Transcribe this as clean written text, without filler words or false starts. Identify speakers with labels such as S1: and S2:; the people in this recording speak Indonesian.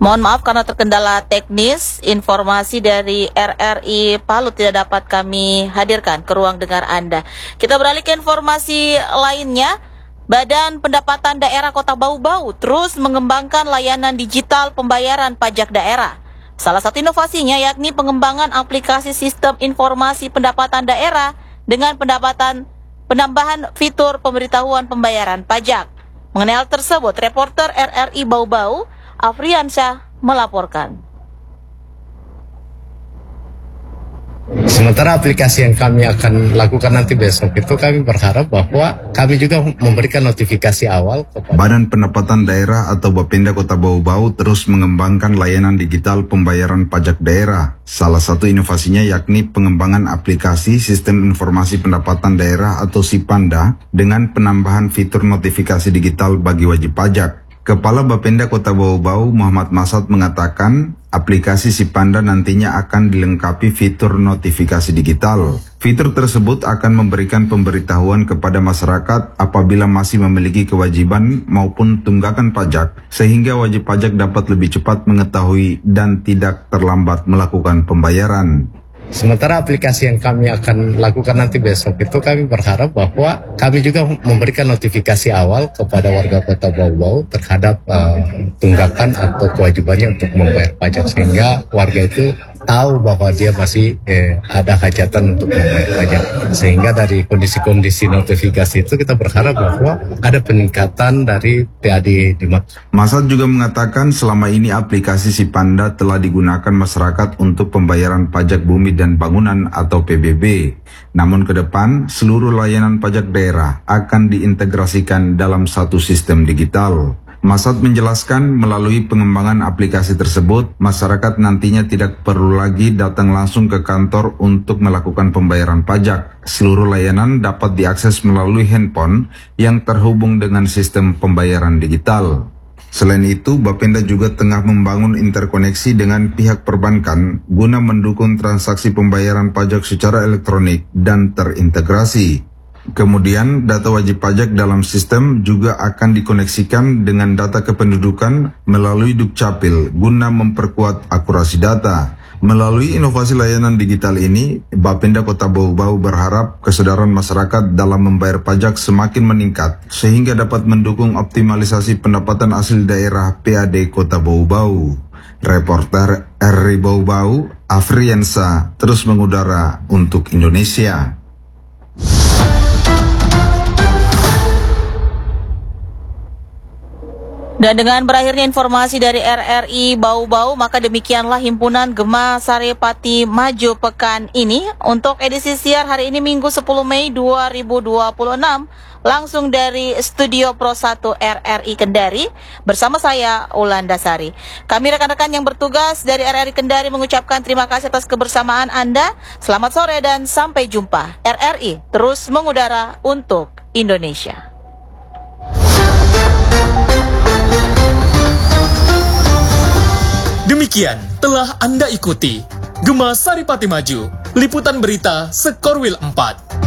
S1: Mohon maaf karena terkendala teknis, informasi dari RRI Palu tidak dapat kami hadirkan ke ruang dengar Anda. Kita beralih ke informasi lainnya. Badan Pendapatan Daerah Kota Bau-Bau terus mengembangkan layanan digital pembayaran pajak daerah. Salah satu inovasinya yakni pengembangan aplikasi sistem informasi pendapatan daerah dengan penambahan fitur pemberitahuan pembayaran pajak. Mengenai hal tersebut, reporter RRI Bau-Bau, Afriansyah, melaporkan.
S2: Sementara aplikasi yang kami akan lakukan nanti besok itu kami berharap bahwa kami juga memberikan notifikasi awal kepada
S3: Badan Pendapatan Daerah atau Bapenda Kota Bau-Bau terus mengembangkan layanan digital pembayaran pajak daerah. Salah satu inovasinya yakni pengembangan aplikasi Sistem Informasi Pendapatan Daerah atau SIPANDA dengan penambahan fitur notifikasi digital bagi wajib pajak. Kepala Bapenda Kota Bau-Bau Muhammad Masad mengatakan aplikasi SIPANDA nantinya akan dilengkapi fitur notifikasi digital. Fitur tersebut akan memberikan pemberitahuan kepada masyarakat apabila masih memiliki kewajiban maupun tunggakan pajak, sehingga wajib pajak dapat lebih cepat mengetahui dan tidak terlambat melakukan pembayaran.
S2: Sementara aplikasi yang kami akan lakukan nanti besok itu kami berharap bahwa kami juga memberikan notifikasi awal kepada warga Kota Bau-Bau terhadap tunggakan atau kewajibannya untuk membayar pajak, sehingga warga itu tahu bahwa dia masih ada hajatan untuk membayar pajak. Sehingga dari kondisi-kondisi notifikasi itu kita berharap bahwa ada peningkatan dari PAD dimaksud.
S3: Masad juga mengatakan selama ini aplikasi SIPANDA telah digunakan masyarakat untuk pembayaran pajak bumi dan bangunan atau PBB. Namun ke depan seluruh layanan pajak daerah akan diintegrasikan dalam satu sistem digital. Masad menjelaskan melalui pengembangan aplikasi tersebut, masyarakat nantinya tidak perlu lagi datang langsung ke kantor untuk melakukan pembayaran pajak. Seluruh layanan dapat diakses melalui handphone yang terhubung dengan sistem pembayaran digital. Selain itu, Bapenda juga tengah membangun interkoneksi dengan pihak perbankan guna mendukung transaksi pembayaran pajak secara elektronik dan terintegrasi. Kemudian, data wajib pajak dalam sistem juga akan dikoneksikan dengan data kependudukan melalui Dukcapil guna memperkuat akurasi data. Melalui inovasi layanan digital ini, Bapenda Kota Bau-Bau berharap kesadaran masyarakat dalam membayar pajak semakin meningkat sehingga dapat mendukung optimalisasi pendapatan asli daerah PAD Kota Bau-Bau. Reporter RRI Bau-Bau, Afriansyah, terus mengudara untuk Indonesia.
S1: Dan dengan berakhirnya informasi dari RRI Bau-Bau, maka demikianlah Himpunan Gema Saripati Maju pekan ini untuk edisi siar hari ini Minggu 10 Mei 2026 langsung dari Studio Pro 1 RRI Kendari bersama saya Ulan Dasari. Kami rekan-rekan yang bertugas dari RRI Kendari mengucapkan terima kasih atas kebersamaan Anda. Selamat sore dan sampai jumpa. RRI terus mengudara untuk Indonesia.
S4: Demikian telah Anda ikuti Gema Saripati Maju, liputan berita Sekorwil 4.